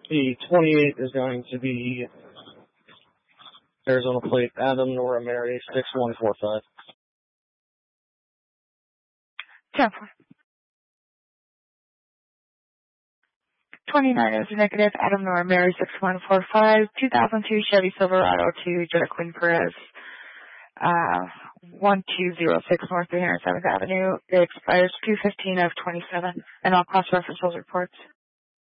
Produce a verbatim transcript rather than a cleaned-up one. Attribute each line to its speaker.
Speaker 1: The twenty-eight is going to be Arizona plate Adam Nora Mary six one four five.
Speaker 2: ten four. twenty-nine is negative. Adam Nora Mary six one four five. two thousand two Chevy Silverado to Jetta Quinn Perez. Uh, one two zero six North three hundred seventh Avenue. It expires two fifteen of twenty-seven. And all cross-reference those reports.